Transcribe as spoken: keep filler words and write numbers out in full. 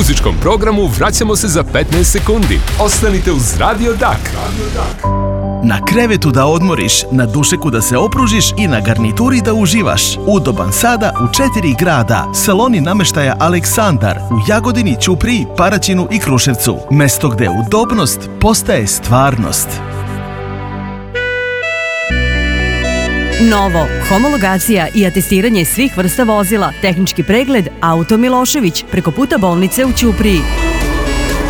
muzičkom programu vraćamo se za petnaest sekundi. Ostanite uz Radio Dak. Na krevetu da odmoriš, na dušeku da se opružiš i na garnituri da uživaš. Udoban sada u četiri grada. Saloni nameštaja Aleksandar u Jagodini, Ćupriji, Paraćinu i Kruševcu. Mesto gde udobnost postaje stvarnost. Novo, homologacija i atestiranje svih vrsta vozila, tehnički pregled Auto Milošević preko puta bolnice u Ćupriji.